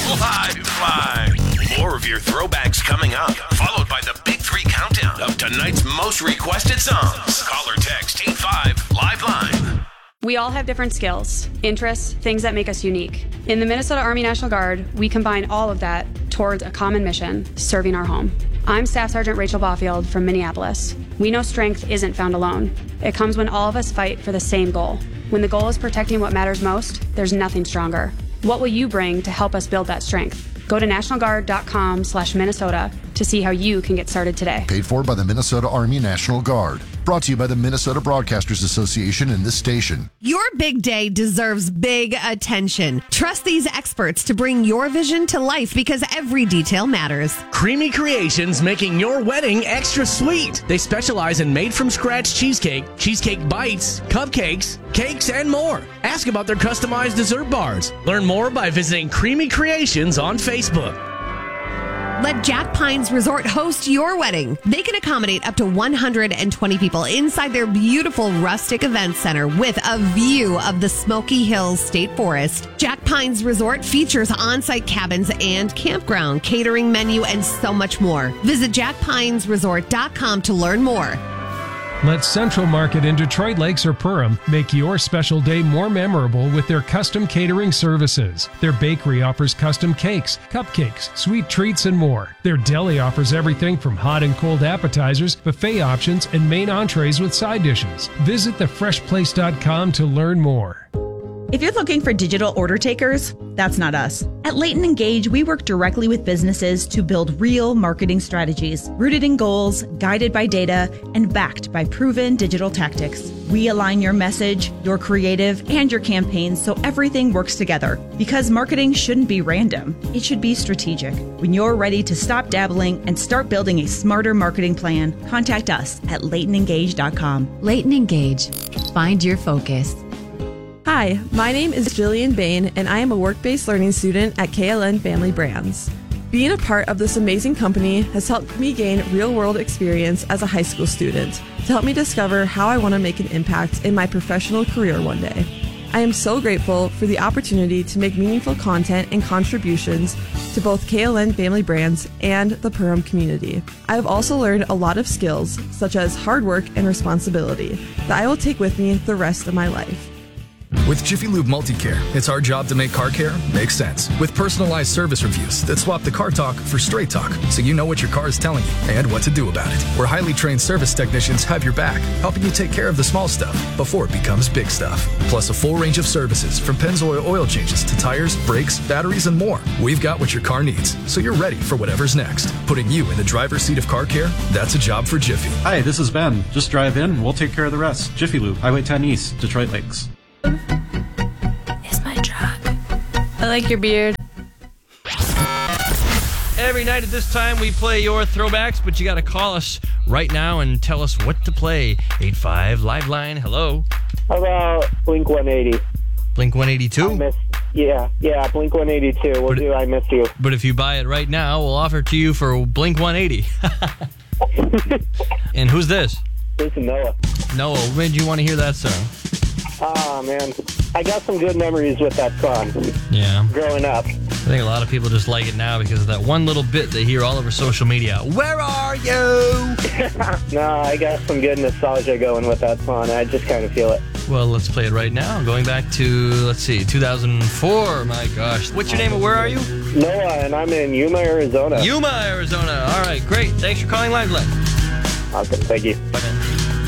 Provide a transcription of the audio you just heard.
Lifeline. More of your throwbacks coming up, followed by the Big 3 countdown of tonight's most requested songs. Call or text 85 Lifeline. We all have different skills, interests, things that make us unique. In the Minnesota Army National Guard, we combine all of that towards a common mission, serving our home. I'm Staff Sergeant Rachel Baufield from Minneapolis. We know strength isn't found alone. It comes when all of us fight for the same goal. When the goal is protecting what matters most, there's nothing stronger. What will you bring to help us build that strength? Go to nationalguard.com/Minnesota to see how you can get started today. Paid for by the Minnesota Army National Guard. Brought to you by the Minnesota Broadcasters Association and this station. Your big day deserves big attention. Trust these experts to bring your vision to life because every detail matters. Creamy Creations, making your wedding extra sweet. They specialize in made-from-scratch cheesecake, cheesecake bites, cupcakes, cakes, and more. Ask about their customized dessert bars. Learn more by visiting Creamy Creations on Facebook. Let Jack Pines Resort host your wedding. They can accommodate up to 120 people inside their beautiful rustic event center with a view of the Smoky Hills State Forest. Jack Pines Resort features on-site cabins and campground, catering menu, and so much more. Visit jackpinesresort.com to learn more. Let Central Market in Detroit Lakes or Perham make your special day more memorable with their custom catering services. Their bakery offers custom cakes, cupcakes, sweet treats, and more. Their deli offers everything from hot and cold appetizers, buffet options, and main entrees with side dishes. Visit thefreshplace.com to learn more. If you're looking for digital order takers, that's not us. At Leighton Engage, we work directly with businesses to build real marketing strategies, rooted in goals, guided by data, and backed by proven digital tactics. We align your message, your creative, and your campaigns so everything works together. Because marketing shouldn't be random, it should be strategic. When you're ready to stop dabbling and start building a smarter marketing plan, contact us at LeightonEngage.com. Leighton Engage. Find your focus. Hi, my name is Jillian Bain, and I am a work-based learning student at KLN Family Brands. Being a part of this amazing company has helped me gain real-world experience as a high school student to help me discover how I want to make an impact in my professional career one day. I am so grateful for the opportunity to make meaningful content and contributions to both KLN Family Brands and the Perham community. I have also learned a lot of skills, such as hard work and responsibility, that I will take with me the rest of my life. With Jiffy Lube Multicare, it's our job to make car care make sense. With personalized service reviews that swap the car talk for straight talk, so you know what your car is telling you and what to do about it. Where highly trained service technicians have your back, helping you take care of the small stuff before it becomes big stuff. Plus a full range of services from Pennzoil oil changes to tires, brakes, batteries, and more. We've got what your car needs, so you're ready for whatever's next. Putting you in the driver's seat of car care, that's a job for Jiffy. Hi, this is Ben. Just drive in, we'll take care of the rest. Jiffy Lube, Highway 10 East, Detroit Lakes. Is my truck. I like your beard. Every night at this time, we play your throwbacks, but you got to call us right now and tell us what to play. 85 Liveline, hello. How about Blink 180? Blink 182? Yeah, Blink 182. We'll do I Miss You. But if you buy it right now, we'll offer it to you for Blink 180. And who's this? This is Noah. Noah, what made you want to hear that song? Oh, man. I got some good memories with that song. Yeah. Growing up. I think a lot of people just like it now because of that one little bit they hear all over social media. Where are you? No, I got some good nostalgia going with that song. I just kind of feel it. Well, let's play it right now. Going back to, 2004. My gosh. What's your name and where are you? Noah, and I'm in Yuma, Arizona. Yuma, Arizona. All right, great. Thanks for calling Liveline. Awesome. Thank you. Bye, man.